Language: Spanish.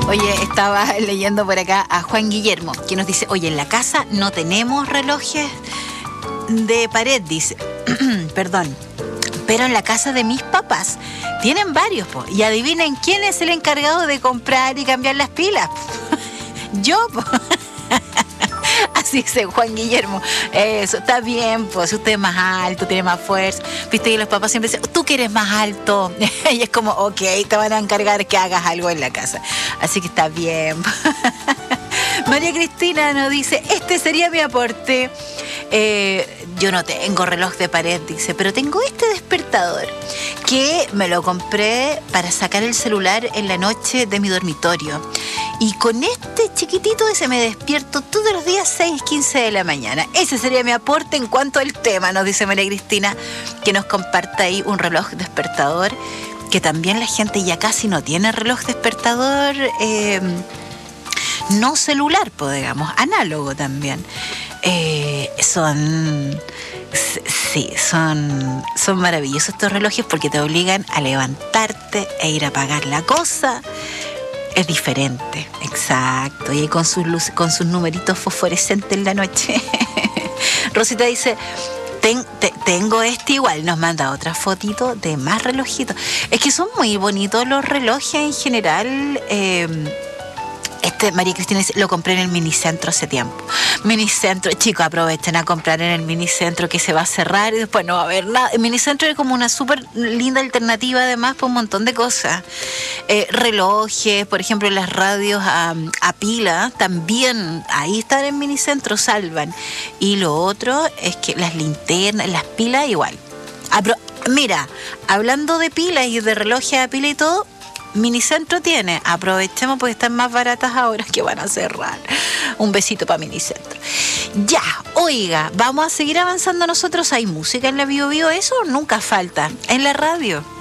Oye, estaba leyendo por acá a Juan Guillermo, que nos dice, oye, en la casa no tenemos relojes de pared, dice. Perdón. Pero en la casa de mis papás tienen varios, po. Y adivinen quién es el encargado de comprar y cambiar las pilas. Yo, po. Así dice Juan Guillermo. Eso, está bien, pues usted es más alto, tiene más fuerza. Viste que los papás siempre dicen, tú que eres más alto. Y es como, ok, te van a encargar que hagas algo en la casa. Así que está bien. María Cristina nos dice, este sería mi aporte. Yo no tengo reloj de pared, dice, pero tengo este despertador que me lo compré para sacar el celular en la noche de mi dormitorio. Y con este chiquitito ese me despierto todos los días 6:15 de la mañana. Ese sería mi aporte en cuanto al tema, nos dice María Cristina, que nos comparta ahí un reloj despertador, que también la gente ya casi no tiene reloj despertador no celular, pues digamos, análogo también. Son maravillosos estos relojes porque te obligan a levantarte e ir a pagar la cosa. Es diferente, exacto. Y ahí con sus luces, con sus numeritos fosforescentes en la noche. Rosita dice, tengo este igual. Nos manda otra fotito de más relojitos. Es que son muy bonitos los relojes en general. María Cristina dice, lo compré en el minicentro hace tiempo. Minicentro, chicos, aprovechen a comprar en el minicentro que se va a cerrar y después no va a haber nada. El minicentro es como una súper linda alternativa además por un montón de cosas. Relojes, por ejemplo, las radios a pila, también ahí están en minicentro, salvan. Y lo otro es que las linternas, las pilas igual. Mira, hablando de pilas y de relojes a pila y todo, Minicentro tiene, aprovechemos porque están más baratas ahora que van a cerrar. Un besito para Minicentro. Ya, oiga, vamos a seguir avanzando nosotros. Hay música en la Bio Bio, eso nunca falta en la radio.